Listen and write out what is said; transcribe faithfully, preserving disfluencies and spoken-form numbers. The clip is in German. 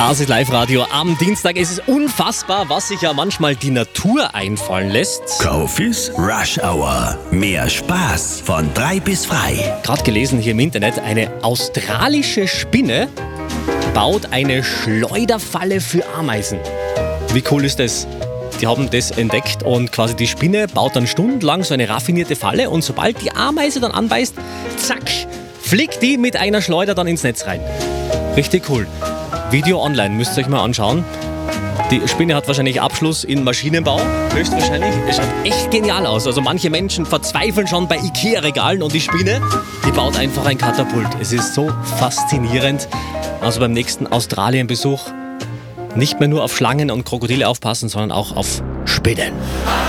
Das ist Live-Radio am Dienstag. Es ist unfassbar, was sich ja manchmal die Natur einfallen lässt. Kofis Rush Hour. Mehr Spaß von drei bis frei. Gerade gelesen hier im Internet, eine australische Spinne baut eine Schleuderfalle für Ameisen. Wie cool ist das? Die haben das entdeckt und quasi die Spinne baut dann stundenlang so eine raffinierte Falle und sobald die Ameise dann anbeißt, zack, fliegt die mit einer Schleuder dann ins Netz rein. Richtig cool. Video online, müsst ihr euch mal anschauen. Die Spinne hat wahrscheinlich Abschluss in Maschinenbau, höchstwahrscheinlich. Es schaut echt genial aus. Also manche Menschen verzweifeln schon bei Ikea-Regalen und die Spinne, die baut einfach ein Katapult. Es ist so faszinierend. Also beim nächsten Australien-Besuch nicht mehr nur auf Schlangen und Krokodile aufpassen, sondern auch auf Spinnen.